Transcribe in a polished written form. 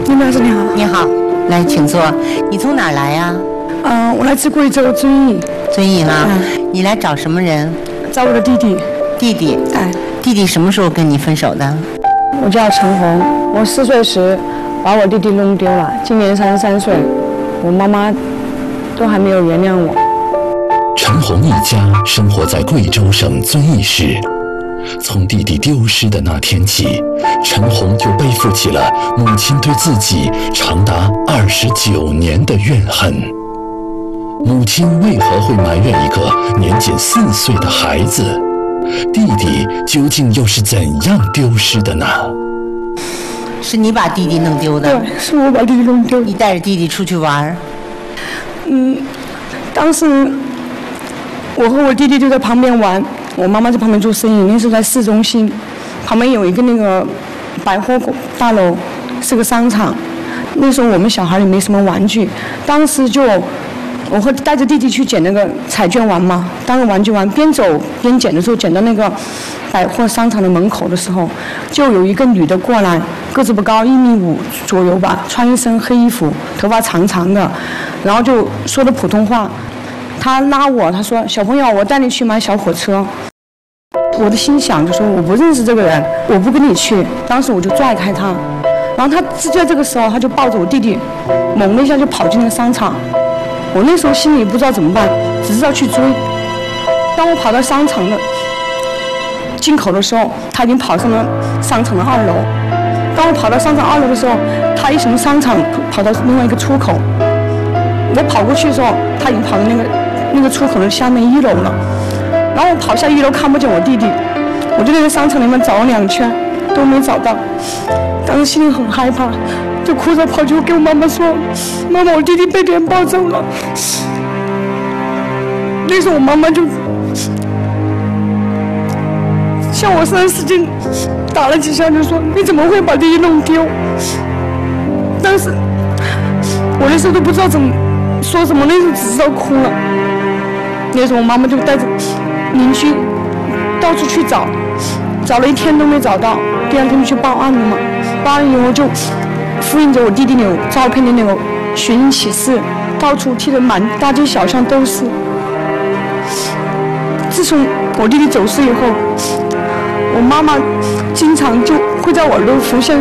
林老师你好。 你好，来，请坐。你从哪儿来呀？ 我来自贵州遵义。 遵义哈。你来找什么人？ 找我的弟弟。 弟弟。 哎。 弟弟什么时候跟你分手的？ 我叫陈红，我4岁时把我弟弟弄丢了，今年33岁，我妈妈都还没有原谅我。 陈红一家生活在贵州省遵义市。从弟弟丢失的那天起，陈红就背负起了母亲对自己长达29年的怨恨。母亲为何会埋怨一个年仅4岁的孩子？弟弟究竟又是怎样丢失的呢？ 是你把弟弟弄丢的？ 对，是我把弟弟弄丢。 你带着弟弟出去玩？ 当时我和我弟弟就在旁边玩。我妈妈在旁边做生意，那时候在市中心，旁边有一个那个百货大楼，是个商场。那时候我们小孩也没什么玩具，当时就我会带着弟弟去捡那个彩券玩嘛，当个玩具玩，边走边捡的时候，捡到那个百货商场的门口的时候，就有一个女的过来，个子不高，1.5米左右吧，穿一身黑衣服，头发长长的，然后就说的普通话。他拉我，他说：“小朋友，我带你去买小火车。”我的心想就说：“我不认识这个人，我不跟你去。”当时我就拽开他，然后他就在这个时候，他就抱着我弟弟，猛的一下就跑进那个商场。我那时候心里不知道怎么办，只知道去追。当我跑到商场的进口的时候，他已经跑上了商场的2楼。当我跑到商场2楼的时候，他一从商场跑到另外一个出口。我跑过去的时候，他已经跑到那个出口的下面1楼了。然后我跑下1楼看不见我弟弟，我就在那商场里面找了2圈都没找到，当时心里很害怕，就哭着跑去给我妈妈说：“妈妈，我弟弟被别人抱走了。”那时候我妈妈就向我身上使劲打了几下，就说：“你怎么会把弟弟弄丢？”当时我那时候都不知道怎么说什么，那时候只知道哭了。那时候我妈妈就带着邻居到处去找，找了1天都没找到。第2天就去报案了嘛。报案以后就复印着我弟弟那种照片的那种寻人启事，到处贴的满大街小巷都是。自从我弟弟走失以后，我妈妈经常就会在我耳朵浮现